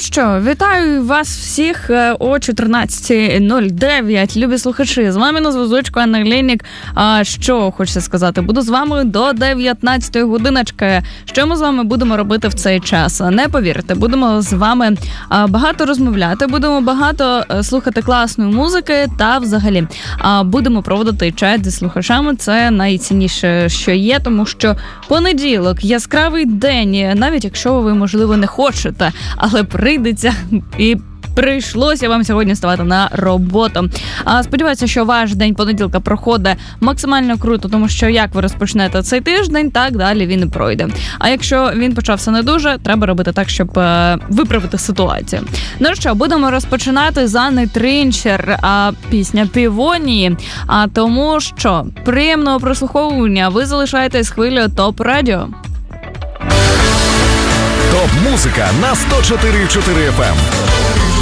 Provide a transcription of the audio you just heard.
що, вітаю вас всіх о 14:09, любі слухачі. З вами на зв'язочку Анна Глєннік. Що хочеться сказати? Буду з вами до 19-ї годиночки. Що ми з вами будемо робити в цей час? Не повірте, будемо з вами багато розмовляти, будемо багато слухати класної музики та взагалі будемо проводити чат зі слухачами. Це найцінніше, що є, тому що понеділок, яскравий день, навіть якщо ви, можливо, не хочете, але прийдеться і прийшлося вам сьогодні ставати на роботу. Сподіваюся, що ваш день понеділка проходить максимально круто, тому що як ви розпочнете цей тиждень, так далі він і пройде. А якщо він почався не дуже, треба робити так, щоб виправити ситуацію. Ну що, будемо розпочинати з Анни Трінчер, пісня «Півонії». Тому що приємного прослуховування, ви залишаєтесь хвилею ТОП Радіо. ТОП-музика на 104.4 FM.